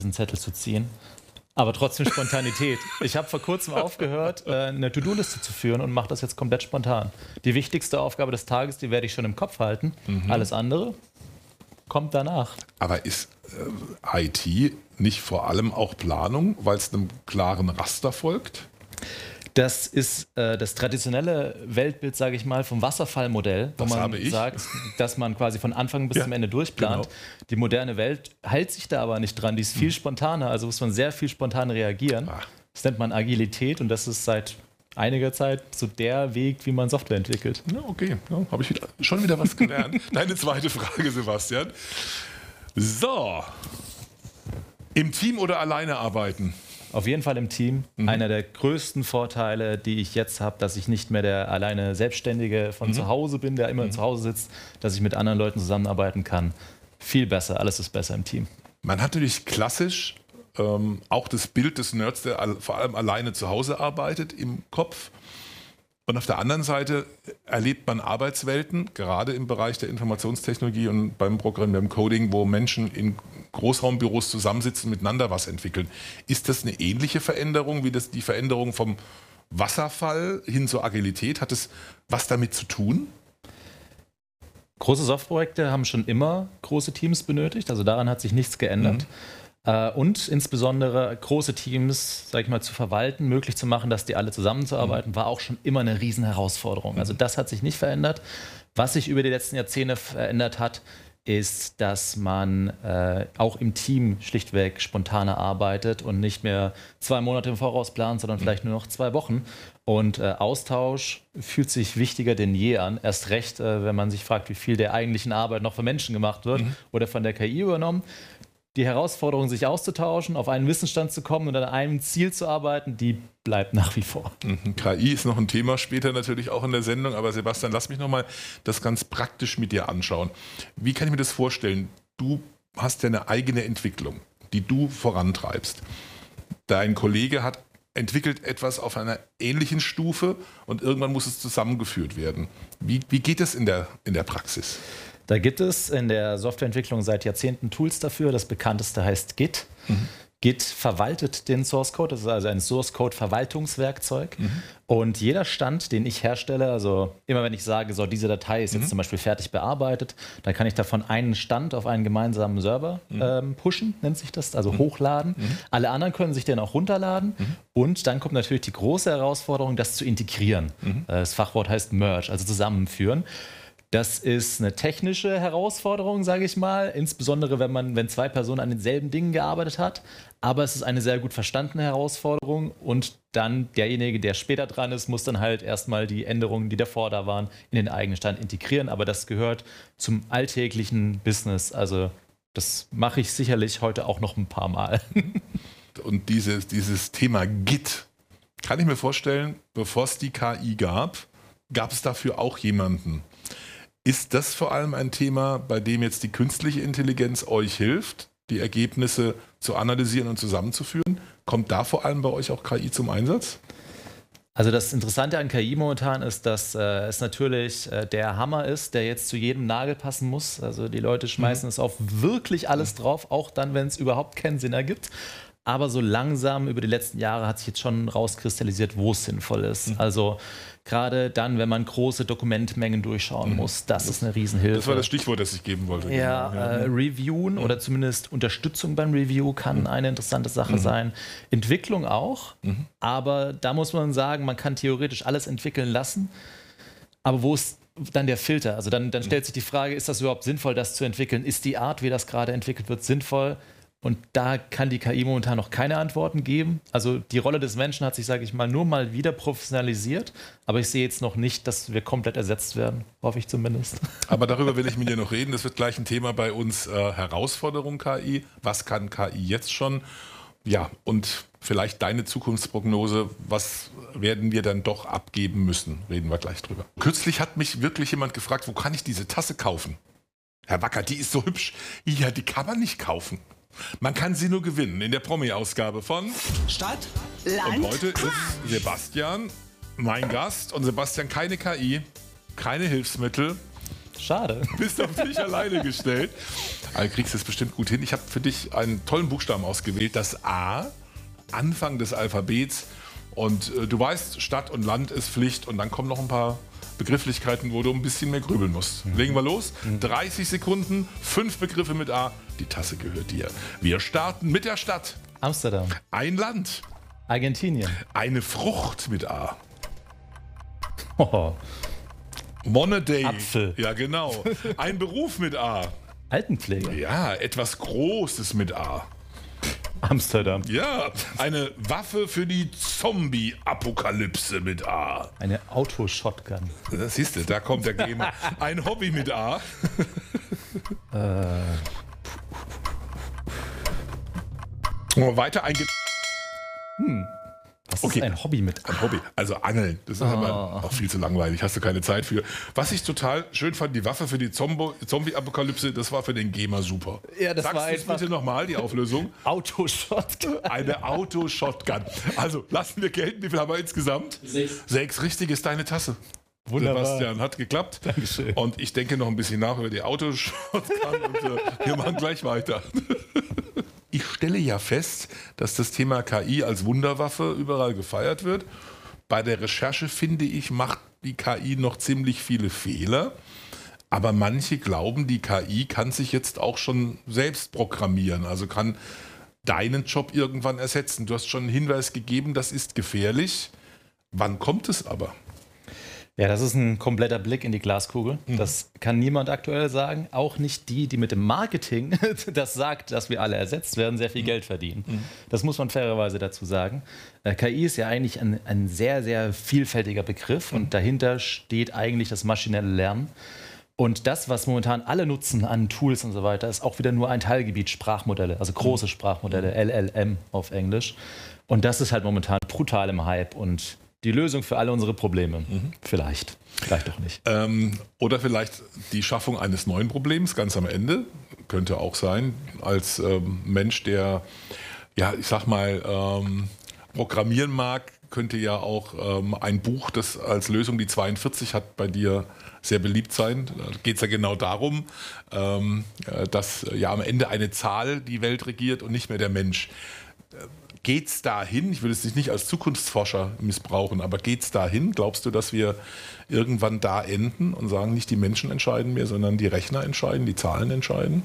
einen Zettel zu ziehen. Aber trotzdem Spontanität. Ich habe vor kurzem aufgehört, eine To-Do-Liste zu führen und mache das jetzt komplett spontan. Die wichtigste Aufgabe des Tages, die werde ich schon im Kopf halten. Alles andere kommt danach. Aber ist IT nicht vor allem auch Planung, weil es einem klaren Raster folgt? Das ist das traditionelle Weltbild, sage ich mal, vom Wasserfallmodell, wo man sagt, dass man quasi von Anfang bis zum Ende durchplant. Genau. Die moderne Welt hält sich da aber nicht dran, die ist viel spontaner, also muss man sehr viel spontan reagieren. Das nennt man Agilität und das ist seit einiger Zeit so der Weg, wie man Software entwickelt. Ja, okay, ja, habe ich schon wieder was gelernt. Deine zweite Frage, Sebastian. So, im Team oder alleine arbeiten? Auf jeden Fall im Team. Einer der größten Vorteile, die ich jetzt habe, dass ich nicht mehr der alleine Selbstständige von zu Hause bin, der immer zu Hause sitzt, dass ich mit anderen Leuten zusammenarbeiten kann. Viel besser, alles ist besser im Team. Man hat natürlich klassisch auch das Bild des Nerds, der vor allem alleine zu Hause arbeitet, im Kopf. Und auf der anderen Seite erlebt man Arbeitswelten, gerade im Bereich der Informationstechnologie und beim Programmieren, beim Coding, wo Menschen in Großraumbüros zusammensitzen, miteinander was entwickeln. Ist das eine ähnliche Veränderung wie die Veränderung vom Wasserfall hin zur Agilität? Hat es was damit zu tun? Große Softwareprojekte haben schon immer große Teams benötigt, also daran hat sich nichts geändert. Und insbesondere große Teams, sag ich mal, zu verwalten, möglich zu machen, dass die alle zusammenzuarbeiten, war auch schon immer eine Riesenherausforderung. Also das hat sich nicht verändert. Was sich über die letzten Jahrzehnte verändert hat, ist, dass man auch im Team schlichtweg spontaner arbeitet und nicht mehr 2 Monate im Voraus plant, sondern vielleicht nur noch 2 Wochen. Und Austausch fühlt sich wichtiger denn je an. Erst recht, wenn man sich fragt, wie viel der eigentlichen Arbeit noch von Menschen gemacht wird oder von der KI übernommen. Die Herausforderung, sich auszutauschen, auf einen Wissensstand zu kommen und an einem Ziel zu arbeiten, die bleibt nach wie vor. KI ist noch ein Thema später natürlich auch in der Sendung, aber Sebastian, lass mich nochmal das ganz praktisch mit dir anschauen. Wie kann ich mir das vorstellen? Du hast ja eine eigene Entwicklung, die du vorantreibst. Dein Kollege entwickelt etwas auf einer ähnlichen Stufe und irgendwann muss es zusammengeführt werden. Wie geht es in der Praxis? Da gibt es in der Softwareentwicklung seit Jahrzehnten Tools dafür. Das bekannteste heißt Git. Git verwaltet den Source Code, das ist also ein Source Code Verwaltungswerkzeug. Und jeder Stand, den ich herstelle, also immer wenn ich sage, so diese Datei ist jetzt zum Beispiel fertig bearbeitet, dann kann ich davon einen Stand auf einen gemeinsamen Server pushen, nennt sich das, also hochladen. Alle anderen können sich den auch runterladen. Und dann kommt natürlich die große Herausforderung, das zu integrieren. Das Fachwort heißt Merge, also zusammenführen. Das ist eine technische Herausforderung, sage ich mal, insbesondere wenn 2 Personen an denselben Dingen gearbeitet hat. Aber es ist eine sehr gut verstandene Herausforderung und dann derjenige, der später dran ist, muss dann halt erstmal die Änderungen, die davor da waren, in den eigenen Stand integrieren. Aber das gehört zum alltäglichen Business. Also das mache ich sicherlich heute auch noch ein paar Mal. Und dieses Thema Git, kann ich mir vorstellen, bevor es die KI gab es dafür auch jemanden. Ist das vor allem ein Thema, bei dem jetzt die künstliche Intelligenz euch hilft, die Ergebnisse zu analysieren und zusammenzuführen? Kommt da vor allem bei euch auch KI zum Einsatz? Also das Interessante an KI momentan ist, dass es natürlich der Hammer ist, der jetzt zu jedem Nagel passen muss. Also die Leute schmeißen es auf wirklich alles drauf, auch dann, wenn es überhaupt keinen Sinn ergibt. Aber so langsam über die letzten Jahre hat sich jetzt schon rauskristallisiert, wo es sinnvoll ist. Also gerade dann, wenn man große Dokumentmengen durchschauen muss, das ist eine Riesenhilfe. Das war das Stichwort, das ich geben wollte. Ja, Reviewen oder zumindest Unterstützung beim Review kann eine interessante Sache sein. Entwicklung auch, aber da muss man sagen, man kann theoretisch alles entwickeln lassen. Aber wo ist dann der Filter? Also dann stellt sich die Frage, ist das überhaupt sinnvoll, das zu entwickeln? Ist die Art, wie das gerade entwickelt wird, sinnvoll? Und da kann die KI momentan noch keine Antworten geben. Also die Rolle des Menschen hat sich, sage ich mal, nur mal wieder professionalisiert. Aber ich sehe jetzt noch nicht, dass wir komplett ersetzt werden. Hoffe ich zumindest. Aber darüber will ich mit dir noch reden. Das wird gleich ein Thema bei uns. Herausforderung KI. Was kann KI jetzt schon? Ja, und vielleicht deine Zukunftsprognose. Was werden wir dann doch abgeben müssen? Reden wir gleich drüber. Kürzlich hat mich wirklich jemand gefragt, wo kann ich diese Tasse kaufen? Herr Wacker, die ist so hübsch. Ja, die kann man nicht kaufen. Man kann sie nur gewinnen in der Promi-Ausgabe von Stadt, Land. Und heute ist Sebastian mein Gast. Und Sebastian, keine KI, keine Hilfsmittel. Schade. Bist auf dich alleine gestellt. Aber du kriegst es bestimmt gut hin. Ich habe für dich einen tollen Buchstaben ausgewählt, das A, Anfang des Alphabets. Und du weißt, Stadt und Land ist Pflicht. Und dann kommen noch ein paar Begrifflichkeiten, wo du ein bisschen mehr grübeln musst. Legen wir los. 30 Sekunden, 5 Begriffe mit A. Die Tasse gehört dir. Wir starten mit der Stadt. Amsterdam. Ein Land. Argentinien. Eine Frucht mit A. Oh. Monday. Apfel. Ja, genau. Ein Beruf mit A. Altenpflege. Ja, etwas Großes mit A. Amsterdam. Ja, eine Waffe für die Zombie-Apokalypse mit A. Eine Autoshotgun. Das siehst du, da kommt der Gamer. Ein Hobby mit A. Weiter Was ist ein Hobby mit Ein Hobby, also Angeln. Das ist aber auch viel zu langweilig, hast du keine Zeit für. Was ich total schön fand, die Waffe für die Zombie-Apokalypse, das war für den Gamer super. Ja, das Sagst war du es einfach bitte nochmal, die Auflösung? Autoshotgun. Eine Auto-Shotgun. Also, lassen wir gelten, wie viel haben wir insgesamt? 6. 6, richtig ist deine Tasse. Wunderbar. Sebastian, hat geklappt. Dankeschön. Und ich denke noch ein bisschen nach über die Autoshotgun und wir machen gleich weiter. Ich stelle ja fest, dass das Thema KI als Wunderwaffe überall gefeiert wird. Bei der Recherche, finde ich, macht die KI noch ziemlich viele Fehler. Aber manche glauben, die KI kann sich jetzt auch schon selbst programmieren. Also kann deinen Job irgendwann ersetzen. Du hast schon einen Hinweis gegeben, das ist gefährlich. Wann kommt es aber? Ja, das ist ein kompletter Blick in die Glaskugel. Das kann niemand aktuell sagen. Auch nicht die, die mit dem Marketing das sagt, dass wir alle ersetzt werden, sehr viel Geld verdienen. Das muss man fairerweise dazu sagen. KI ist ja eigentlich ein sehr, sehr vielfältiger Begriff und dahinter steht eigentlich das maschinelle Lernen. Und das, was momentan alle nutzen an Tools und so weiter, ist auch wieder nur ein Teilgebiet, Sprachmodelle, also große Sprachmodelle, LLM auf Englisch. Und das ist halt momentan brutal im Hype und die Lösung für alle unsere Probleme. Vielleicht doch nicht. Oder vielleicht die Schaffung eines neuen Problems ganz am Ende. Könnte auch sein. Als Mensch, der, ja, ich sag mal, programmieren mag, könnte ja auch ein Buch, das als Lösung die 42 hat, bei dir sehr beliebt sein. Da geht es ja genau darum, dass ja am Ende eine Zahl die Welt regiert und nicht mehr der Mensch. Geht es dahin, ich will es nicht als Zukunftsforscher missbrauchen, aber geht es dahin? Glaubst du, dass wir irgendwann da enden und sagen, nicht die Menschen entscheiden mehr, sondern die Rechner entscheiden, die Zahlen entscheiden?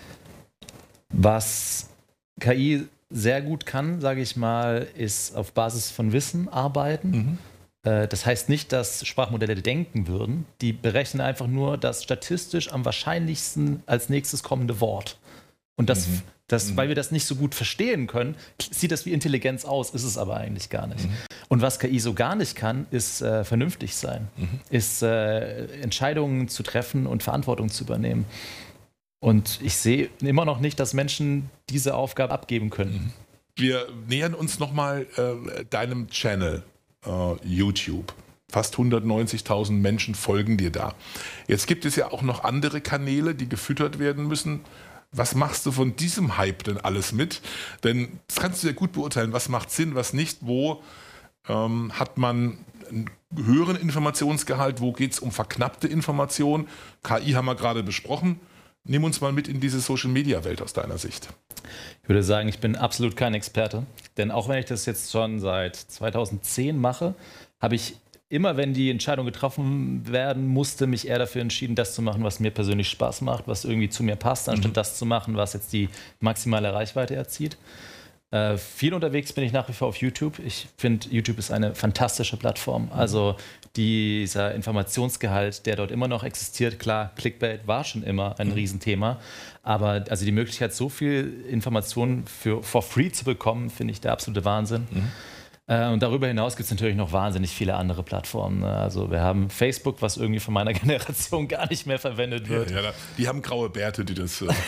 Was KI sehr gut kann, sage ich mal, ist auf Basis von Wissen arbeiten. Das heißt nicht, dass Sprachmodelle denken würden. Die berechnen einfach nur das statistisch am wahrscheinlichsten als nächstes kommende Wort. Und weil wir das nicht so gut verstehen können, sieht das wie Intelligenz aus, ist es aber eigentlich gar nicht. Und was KI so gar nicht kann, ist vernünftig sein, ist Entscheidungen zu treffen und Verantwortung zu übernehmen. Und ich sehe immer noch nicht, dass Menschen diese Aufgabe abgeben können. Wir nähern uns nochmal deinem Channel YouTube. Fast 190.000 Menschen folgen dir da. Jetzt gibt es ja auch noch andere Kanäle, die gefüttert werden müssen. Was machst du von diesem Hype denn alles mit? Denn das kannst du ja gut beurteilen, was macht Sinn, was nicht, wo hat man einen höheren Informationsgehalt, wo geht es um verknappte Informationen. KI haben wir gerade besprochen. Nimm uns mal mit in diese Social-Media-Welt aus deiner Sicht. Ich würde sagen, ich bin absolut kein Experte, denn auch wenn ich das jetzt schon seit 2010 mache, habe ich immer, wenn die Entscheidung getroffen werden musste, mich eher dafür entschieden, das zu machen, was mir persönlich Spaß macht, was irgendwie zu mir passt, anstatt das zu machen, was jetzt die maximale Reichweite erzielt. Viel unterwegs bin ich nach wie vor auf YouTube. Ich finde, YouTube ist eine fantastische Plattform. Also dieser Informationsgehalt, der dort immer noch existiert, klar, Clickbait war schon immer ein Riesenthema, aber also die Möglichkeit, so viel Informationen for free zu bekommen, finde ich der absolute Wahnsinn. Und darüber hinaus gibt es natürlich noch wahnsinnig viele andere Plattformen. Also wir haben Facebook, was irgendwie von meiner Generation gar nicht mehr verwendet wird. Ja, die haben graue Bärte, die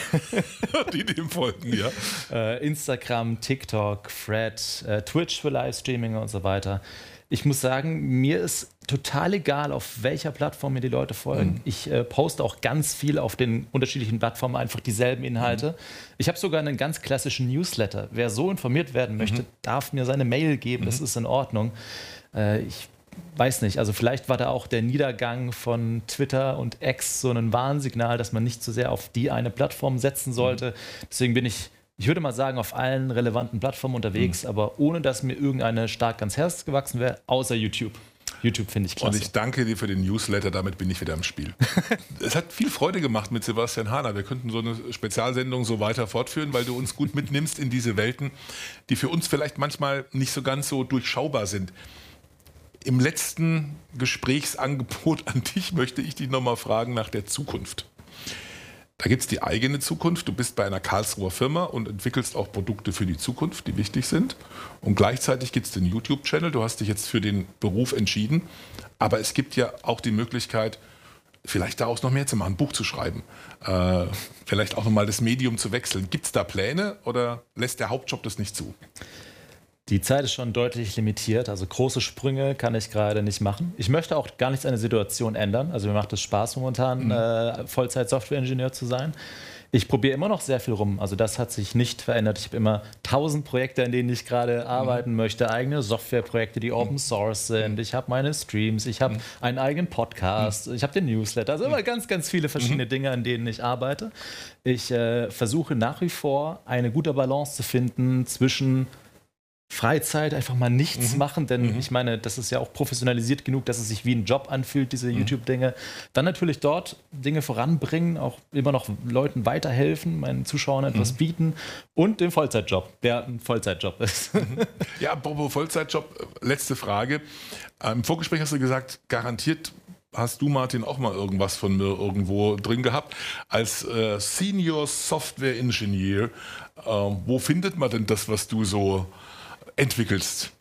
dem folgen, ja. Instagram, TikTok, Thread, Twitch für Livestreaming und so weiter. Ich muss sagen, mir ist total egal, auf welcher Plattform mir die Leute folgen. Ich poste auch ganz viel auf den unterschiedlichen Plattformen einfach dieselben Inhalte. Ich habe sogar einen ganz klassischen Newsletter. Wer so informiert werden möchte, darf mir seine Mail geben. Das ist in Ordnung. Ich weiß nicht, also vielleicht war da auch der Niedergang von Twitter und X so ein Warnsignal, dass man nicht zu sehr auf die eine Plattform setzen sollte. Deswegen bin ich würde mal sagen, auf allen relevanten Plattformen unterwegs, aber ohne, dass mir irgendeine stark ans Herz gewachsen wäre, außer YouTube. YouTube finde ich klasse. Und ich danke dir für den Newsletter, damit bin ich wieder im Spiel. Es hat viel Freude gemacht mit Sebastian Hahner. Wir könnten so eine Spezialsendung so weiter fortführen, weil du uns gut mitnimmst in diese Welten, die für uns vielleicht manchmal nicht so ganz so durchschaubar sind. Im letzten Gesprächsangebot an dich möchte ich dich nochmal fragen nach der Zukunft. Da gibt es die eigene Zukunft. Du bist bei einer Karlsruher Firma und entwickelst auch Produkte für die Zukunft, die wichtig sind. Und gleichzeitig gibt es den YouTube-Channel. Du hast dich jetzt für den Beruf entschieden. Aber es gibt ja auch die Möglichkeit, vielleicht daraus noch mehr zu machen, ein Buch zu schreiben. Vielleicht auch nochmal das Medium zu wechseln. Gibt es da Pläne oder lässt der Hauptjob das nicht zu? Die Zeit ist schon deutlich limitiert, also große Sprünge kann ich gerade nicht machen. Ich möchte auch gar nichts an der Situation ändern. Also mir macht es Spaß momentan, Vollzeit-Software-Ingenieur zu sein. Ich probiere immer noch sehr viel rum, also das hat sich nicht verändert. Ich habe immer 1000 Projekte, an denen ich gerade arbeiten möchte, eigene Softwareprojekte, die Open Source sind. Ich habe meine Streams, ich habe einen eigenen Podcast, ich habe den Newsletter, also immer ganz, ganz viele verschiedene Dinge, an denen ich arbeite. Ich versuche nach wie vor eine gute Balance zu finden zwischen Freizeit, einfach mal nichts machen, denn ich meine, das ist ja auch professionalisiert genug, dass es sich wie ein Job anfühlt, diese YouTube-Dinge. Dann natürlich dort Dinge voranbringen, auch immer noch Leuten weiterhelfen, meinen Zuschauern etwas bieten und den Vollzeitjob, der ein Vollzeitjob ist. Ja, apropos Vollzeitjob, letzte Frage. Im Vorgespräch hast du gesagt, garantiert hast du, Martin, auch mal irgendwas von mir irgendwo drin gehabt. Als Senior Software Engineer, wo findet man denn das, was du so entwickelst?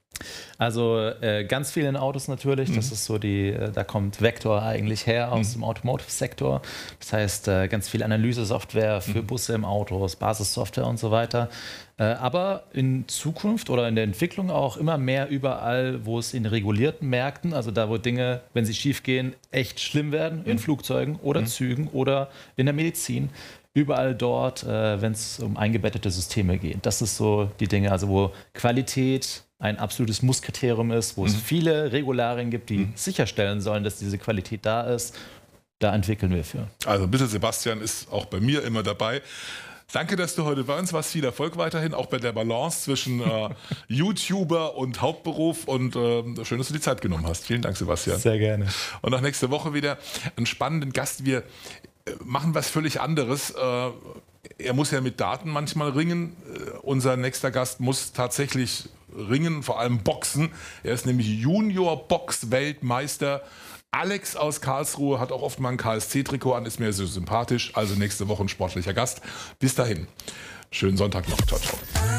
Also ganz viel in Autos natürlich, das ist so da kommt Vector eigentlich her aus dem Automotive-Sektor. Das heißt, ganz viel Analyse-Software für Busse im Autos, Basissoftware und so weiter. Aber in Zukunft oder in der Entwicklung auch immer mehr überall, wo es in regulierten Märkten, also da, wo Dinge, wenn sie schief gehen, echt schlimm werden, in Flugzeugen oder Zügen oder in der Medizin. Überall dort, wenn es um eingebettete Systeme geht. Das ist so die Dinge, also wo Qualität ein absolutes Musskriterium ist, wo es viele Regularien gibt, die sicherstellen sollen, dass diese Qualität da ist. Da entwickeln wir für. Also bitte, Sebastian ist auch bei mir immer dabei. Danke, dass du heute bei uns warst. Viel Erfolg weiterhin, auch bei der Balance zwischen YouTuber und Hauptberuf. Und schön, dass du die Zeit genommen hast. Vielen Dank, Sebastian. Sehr gerne. Und auch nächste Woche wieder einen spannenden Gast. Wir machen was völlig anderes. Er muss ja mit Daten manchmal ringen. Unser nächster Gast muss tatsächlich ringen, vor allem boxen. Er ist nämlich Junior-Box-Weltmeister. Alex aus Karlsruhe hat auch oft mal ein KSC-Trikot an, ist mir so sympathisch. Also nächste Woche ein sportlicher Gast. Bis dahin. Schönen Sonntag noch. Ciao, ciao.